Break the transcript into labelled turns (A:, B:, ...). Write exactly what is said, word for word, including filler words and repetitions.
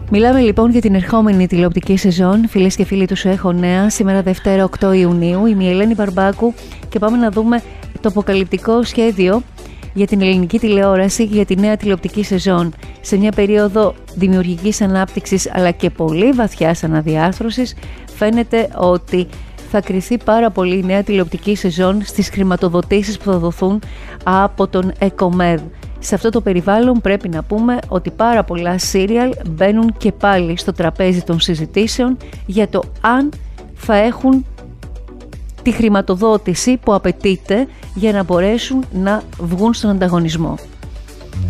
A: Μιλάμε λοιπόν για την ερχόμενη τηλεοπτική σεζόν. Φίλες και φίλοι του Σου Έχω Νέα, σήμερα Δευτέρα οκτώ Ιουνίου. Είμαι η Ελένη Μπαρμπάκου και πάμε να δούμε το αποκαλυπτικό σχέδιο για την ελληνική τηλεόραση και για τη νέα τηλεοπτική σεζόν. Σε μια περίοδο δημιουργικής ανάπτυξης αλλά και πολύ βαθιάς αναδιάρθρωσης, φαίνεται ότι θα κριθεί πάρα πολύ η νέα τηλεοπτική σεζόν στις χρηματοδοτήσεις που θα δοθούν από τον ΕΚΟΜΕΔ. Σε αυτό το περιβάλλον πρέπει να πούμε ότι πάρα πολλά σύριαλ μπαίνουν και πάλι στο τραπέζι των συζητήσεων για το αν θα έχουν τη χρηματοδότηση που απαιτείται για να μπορέσουν να βγουν στον ανταγωνισμό.